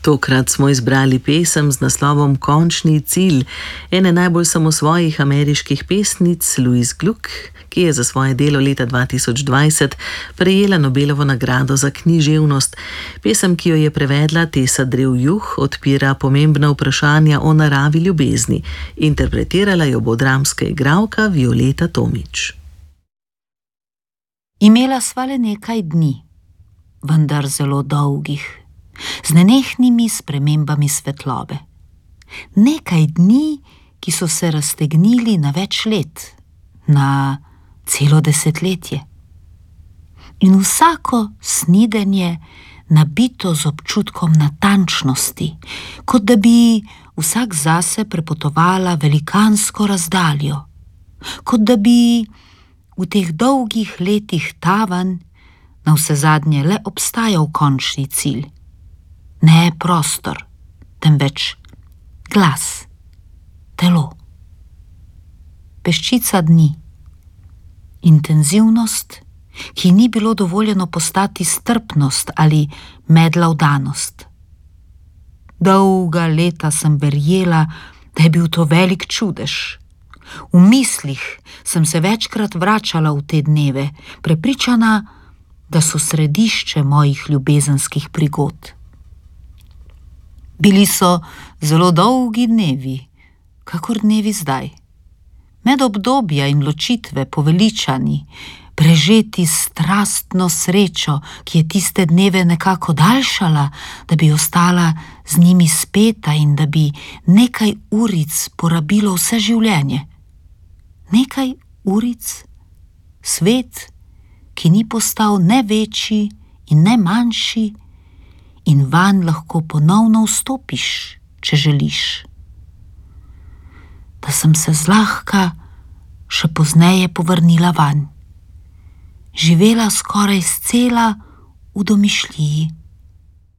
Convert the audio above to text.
Tokrat smo izbrali pesem z naslovom Končni cilj, ene najbolj samosvojih ameriških pesnic Louise Gluck, ki je za svoje delo leta 2020 prejela Nobelovo nagrado za književnost. Pesem, ki jo je prevedla Tessa Drev Juh, odpira pomembna vprašanja o naravi ljubezni. Interpretirala jo bo dramska igralka Violeta Tomić. Imela sva le nekaj dni, vendar zelo dolgih, z nenehnimi spremembami svetlobe. Nekaj dni, ki so se raztegnili na več let, na celo desetletje. In vsako snidenje nabito z občutkom natančnosti, kot da bi vsak zase prepotovala velikansko razdaljo, kot da bi v teh dolgih letih tavanj navsezadnje le obstajal končni cilj. Ne prostor, temveč glas, telo. Peščica dni, intenzivnost, ki ni bilo dovoljeno postati strpnost ali medlavdanost. Dolga leta sem verjela, da je bil to velik čudež. V mislih sem se večkrat vračala v te dneve, prepričana, da so središče mojih ljubezenskih prigod. Bili so zelo dolgi dnevi, kakor dnevi zdaj. Med obdobja in ločitve poveličani, prežeti strastno srečo, ki je tiste dneve nekako daljšala, da bi ostala z njimi speta in da bi nekaj uric porabilo vse življenje. Nekaj uric, svet, ki ni postal ne večji in ne manjši, in vanj lahko ponovno vstopiš, če želiš. Da sem se zlahka še pozneje povrnila vanj, živela skoraj scela v domišljiji.